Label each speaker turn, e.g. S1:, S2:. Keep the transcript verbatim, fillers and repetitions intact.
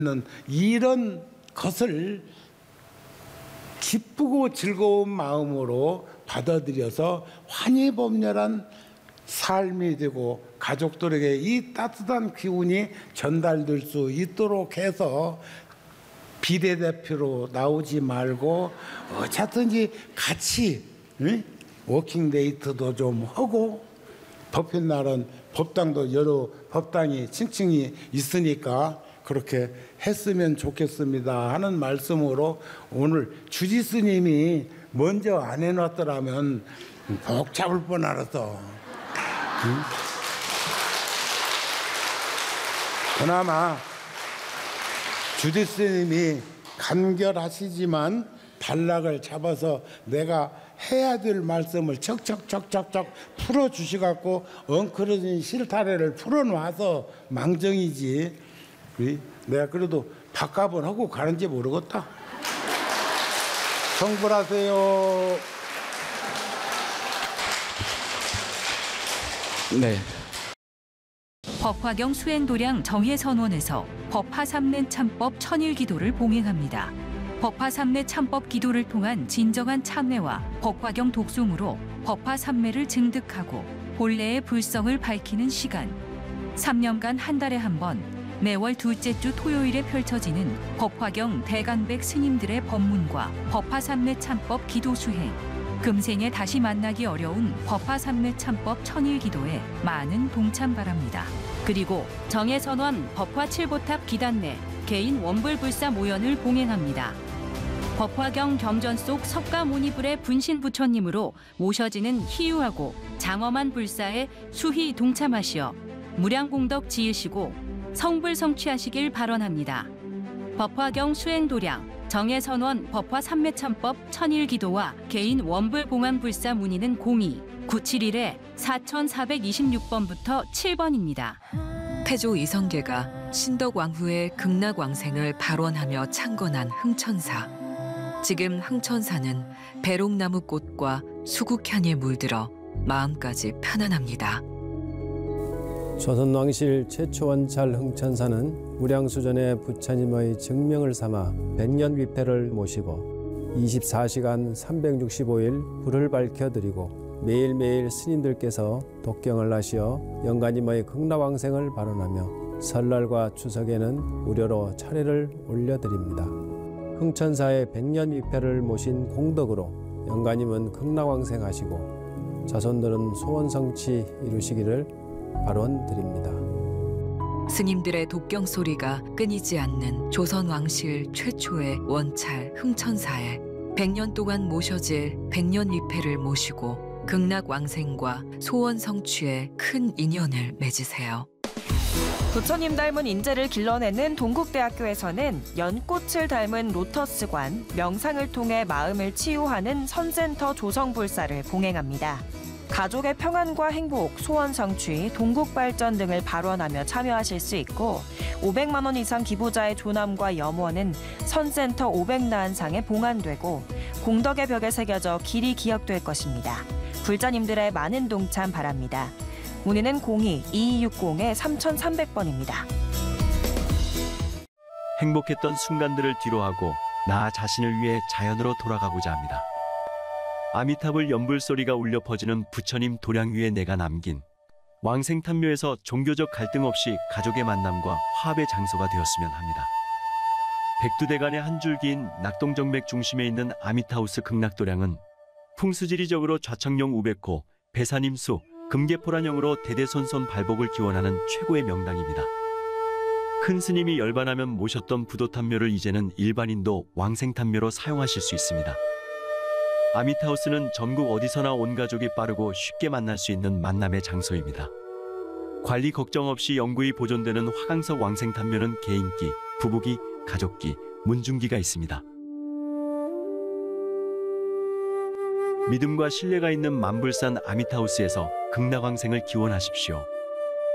S1: 이런 것을 기쁘고 즐거운 마음으로 받아들여서 환희범렬한 삶이 되고 가족들에게 이 따뜻한 기운이 전달될 수 있도록 해서 비례대표로 나오지 말고 어쨌든지 같이 응? 워킹데이트도 좀 하고 법인 날은 법당도 여러 법당이 층층이 있으니까 그렇게 했으면 좋겠습니다 하는 말씀으로 오늘 주지스님이 먼저 안 해놨더라면 복잡할 뻔 알았어. 응? 그나마 주지스님이 간결하시지만 단락을 잡아서 내가 해야 될 말씀을 척척척척척 풀어주시갖고 엉클어진 실타래를 풀어놔서 망정이지. 내가 그래도 밥값은 하고 가는지 모르겠다. 성불하세요.
S2: 네.
S3: 법화경 수행도량 정예선원에서 법화삼례 참법 천일기도를 봉행합니다. 법화삼례 참법 기도를 통한 진정한 참회와 법화경 독송으로 법화삼례를 증득하고 본래의 불성을 밝히는 시간. 삼 년간 한 달에 한 번 매월 둘째 주 토요일에 펼쳐지는 법화경 대강백 스님들의 법문과 법화삼례 참법 기도 수행. 금생에 다시 만나기 어려운 법화삼례 참법 천일기도에 많은 동참 바랍니다. 그리고 정예선원 법화칠보탑 기단내 개인 원불불사 모연을 봉행합니다. 법화경 경전 속 석가모니불의 분신부처님으로 모셔지는 희유하고 장엄한 불사에 수희 동참하시어 무량功德 지으시고 성불 성취하시길 발언합니다. 법화경 수행도량 정예선원 법화삼례참법 천일기도와 개인 원불봉안불사 문의는 공이 구칠일에 사천사백이십육 번부터 칠 번입니다.
S4: 태조 이성계가 신덕왕후의 극락왕생을 발원하며 창건한 흥천사. 지금 흥천사는 배롱나무 꽃과 수국향에 물들어 마음까지 편안합니다.
S5: 조선왕실 최초 원찰 흥천사는 무량수전의 부처님의 증명을 삼아 백년 위패를 모시고 이십사 시간 삼백육십오 일 불을 밝혀드리고 매일매일 스님들께서 독경을 하시어 영가님의 극락왕생을 발언하며 설날과 추석에는 무료로 차례를 올려드립니다. 흥천사의 백년 위패를 모신 공덕으로 영가님은 극락왕생하시고 자손들은 소원성취 이루시기를 발언드립니다.
S4: 스님들의 독경 소리가 끊이지 않는 조선왕실 최초의 원찰 흥천사에 백 년 동안 모셔질 백년 위패를 모시고 극락왕생과 소원 성취에 큰 인연을 맺으세요.
S6: 부처님 닮은 인재를 길러내는 동국대학교에서는 연꽃을 닮은 로터스관, 명상을 통해 마음을 치유하는 선센터 조성불사를 봉행합니다. 가족의 평안과 행복, 소원 성취, 동국 발전 등을 발언하며 참여하실 수 있고 오백만 원 이상 기부자의 조남과 염원은 선센터 오백나한상에 봉안되고 공덕의 벽에 새겨져 길이 기억될 것입니다. 불자님들의 많은 동참 바랍니다. 문의는 공이 이이육공 삼삼공 번입니다.
S7: 행복했던 순간들을 뒤로하고 나 자신을 위해 자연으로 돌아가고자 합니다. 아미타불 연불소리가 울려 퍼지는 부처님 도량 위에 내가 남긴 왕생탄묘에서 종교적 갈등 없이 가족의 만남과 화합의 장소가 되었으면 합니다. 백두대간의 한 줄기인 낙동정맥 중심에 있는 아미타우스 극락도량은 풍수지리적으로 좌청룡 우백호, 배산임수, 금계포란형으로 대대손손 발복을 기원하는 최고의 명당입니다. 큰 스님이 열반하면 모셨던 부도탄묘를 이제는 일반인도 왕생탄묘로 사용하실 수 있습니다. 아미타우스는 전국 어디서나 온 가족이 빠르고 쉽게 만날 수 있는 만남의 장소입니다. 관리 걱정 없이 영구히 보존되는 화강석 왕생탄묘는 개인기, 부부기, 가족기, 문중기가 있습니다. 믿음과 신뢰가 있는 만불산 아미타우스에서 극락왕생을 기원하십시오.